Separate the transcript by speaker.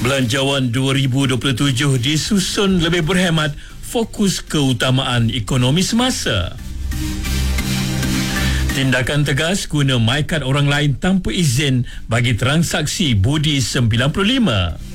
Speaker 1: Belanjawan 2027 disusun lebih berhemat, fokus keutamaan ekonomi semasa. Tindakan tegas guna MyCard orang lain tanpa izin bagi transaksi budi 95.